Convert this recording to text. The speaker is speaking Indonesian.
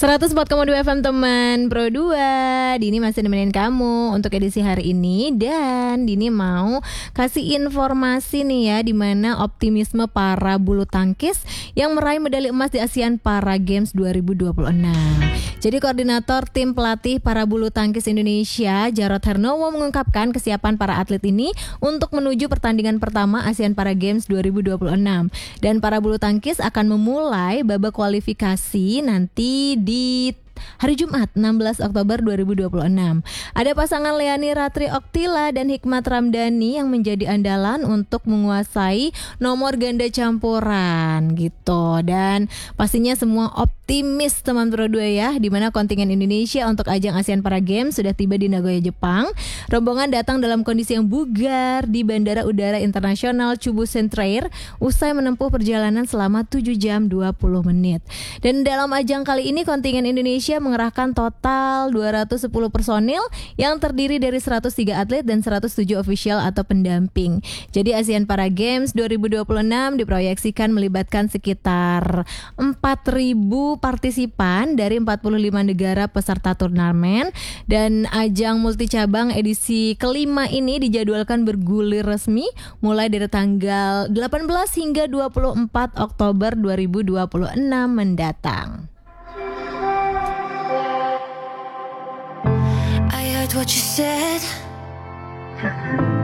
104,2 FM teman Pro 2. Dini masih nemenin kamu untuk edisi hari ini. Dan Dini mau kasih informasi nih ya, dimana optimisme para bulu tangkis yang meraih medali emas di ASEAN Para Games 2026. Jadi koordinator tim pelatih para bulu tangkis Indonesia, Jarod Hernowo, mengungkapkan kesiapan para atlet ini untuk menuju pertandingan pertama ASEAN Para Games 2026. Dan para bulu tangkis akan memulai babak kualifikasi nanti di hari Jumat 16 Oktober 2026. Ada pasangan Leani Ratri Oktila dan Hikmat Ramdhani yang menjadi andalan untuk menguasai nomor ganda campuran gitu. Dan pastinya semua optimis teman Pro 2 ya, di mana kontingen Indonesia untuk ajang ASEAN Para Games sudah tiba di Nagoya, Jepang. Rombongan datang dalam kondisi yang bugar di Bandara Udara Internasional Chubu Centrair usai menempuh perjalanan selama 7 jam 20 menit. Dan dalam ajang kali ini kontingen Indonesia mengerahkan total 210 personil yang terdiri dari 103 atlet dan 107 official atau pendamping. Jadi ASEAN Para Games 2026 diproyeksikan melibatkan sekitar 4.000 partisipan dari 45 negara peserta turnamen, dan ajang multicabang edisi kelima ini dijadwalkan bergulir resmi mulai dari tanggal 18 hingga 24 Oktober 2026 mendatang. What you said